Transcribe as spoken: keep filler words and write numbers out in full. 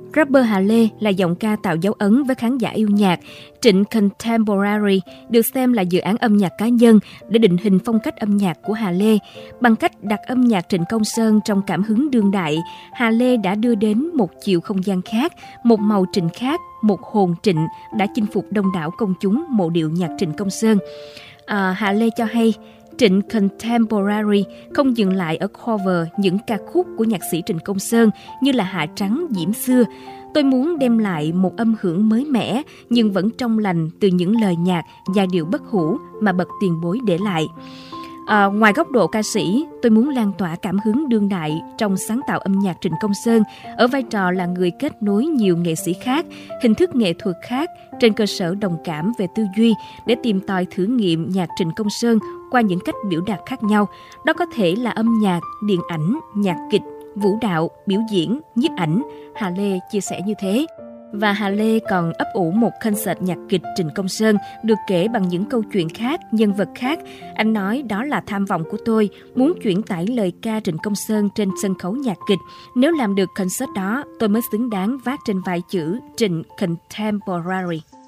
Rapper Hà Lê là giọng ca tạo dấu ấn với khán giả yêu nhạc. Trịnh Contemporary được xem là dự án âm nhạc cá nhân để định hình phong cách âm nhạc của Hà Lê. Bằng cách đặt âm nhạc Trịnh Công Sơn trong cảm hứng đương đại, Hà Lê đã đưa đến một chiều không gian khác, một màu Trịnh khác, một hồn Trịnh đã chinh phục đông đảo công chúng mộ điệu nhạc Trịnh Công Sơn. À, Hà Lê cho hay, Trịnh Contemporary không dừng lại ở cover những ca khúc của nhạc sĩ Trịnh Công Sơn như là Hạ Trắng, Diễm Xưa. Tôi muốn đem lại một âm hưởng mới mẻ nhưng vẫn trong lành từ những lời nhạc, giai điệu bất hủ mà bậc tiền bối để lại. À, ngoài góc độ ca sĩ, tôi muốn lan tỏa cảm hứng đương đại trong sáng tạo âm nhạc Trịnh Công Sơn ở vai trò là người kết nối nhiều nghệ sĩ khác, hình thức nghệ thuật khác trên cơ sở đồng cảm về tư duy để tìm tòi thử nghiệm nhạc Trịnh Công Sơn qua những cách biểu đạt khác nhau. Đó có thể là âm nhạc, điện ảnh, nhạc kịch, vũ đạo, biểu diễn, nhiếp ảnh. Hà Lê chia sẻ như thế. Và Hà Lê còn ấp ủ một concert nhạc kịch Trịnh Công Sơn được kể bằng những câu chuyện khác, nhân vật khác. Anh nói đó là tham vọng của tôi, muốn chuyển tải lời ca Trịnh Công Sơn trên sân khấu nhạc kịch. Nếu làm được concert đó, tôi mới xứng đáng vác trên vai chữ Trịnh Contemporary.